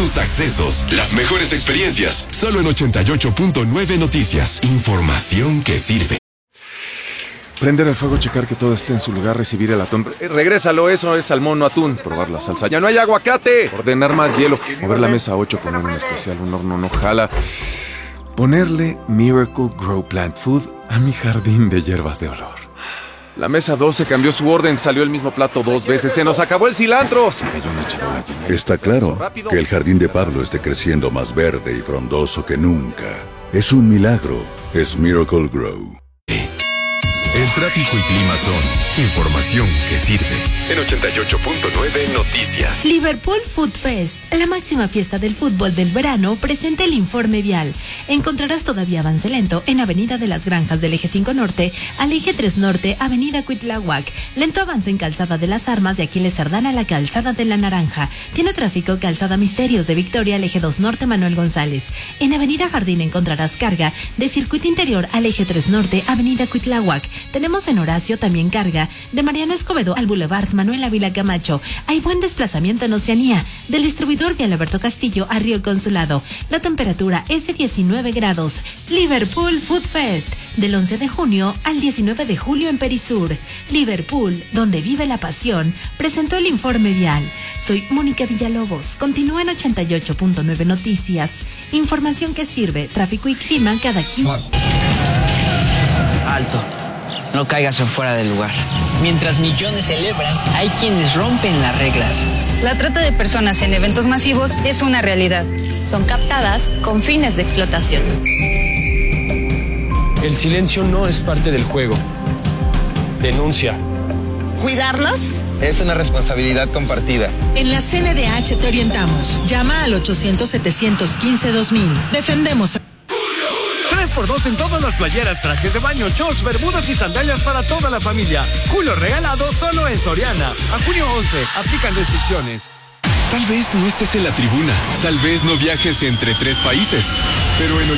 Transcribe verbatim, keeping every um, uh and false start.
tus accesos, las mejores experiencias. Solo en ochenta y ocho punto nueve Noticias. Información que sirve. Prender el fuego, checar que todo esté en su lugar, recibir el atún. Eh, regrésalo, eso es salmón o atún. Probar la salsa. ¡Ya no hay aguacate! Ordenar más hielo. Mover la mesa ocho, poner un especial, un horno no jala. Ponerle Miracle Grow Plant Food a mi jardín de hierbas de olor. La mesa doce cambió su orden, salió el mismo plato dos veces. ¡Se nos acabó el cilantro! Se cayó una charola llena. Está claro que el jardín de Pablo esté creciendo más verde y frondoso que nunca. Es un milagro. Es Miracle Grow. El tráfico y clima son información que sirve. En ochenta y ocho punto nueve Noticias. Liverpool Food Fest, la máxima fiesta del fútbol del verano, presenta el informe vial. Encontrarás todavía avance lento en Avenida de las Granjas del Eje cinco Norte al Eje tres Norte, Avenida Cuitláhuac. Lento avance en Calzada de las Armas de Aquiles Cerdán a la Calzada de la Naranja. Tiene tráfico Calzada Misterios de Victoria al Eje dos Norte Manuel González. En Avenida Jardín encontrarás carga de Circuito Interior al Eje tres Norte, Avenida Cuitláhuac. Tenemos en Horacio también carga de Mariano Escobedo al Boulevard Manuel Ávila Camacho. Hay buen desplazamiento en Oceanía, del distribuidor Vial Alberto Castillo a Río Consulado. La temperatura es de diecinueve grados. Liverpool Food Fest, del once de junio al diecinueve de julio en Perisur. Liverpool, donde vive la pasión, presentó el informe vial. Soy Mónica Villalobos. Continúa en ochenta y ocho punto nueve Noticias. Información que sirve, tráfico y clima cada quince. Alto. No caigas en fuera del lugar. Mientras millones celebran, hay quienes rompen las reglas. La trata de personas en eventos masivos es una realidad. Son captadas con fines de explotación. El silencio no es parte del juego. Denuncia. ¿Cuidarnos? Es una responsabilidad compartida. En la C N D H te orientamos. Llama al ochocientos, setecientos quince, dos mil. Defendemos a... tres por dos en todas las playeras, trajes de baño, shorts, bermudas y sandalias para toda la familia. Julio regalado solo en Soriana. A junio once, aplican restricciones. Tal vez no estés en la tribuna, tal vez no viajes entre tres países, pero en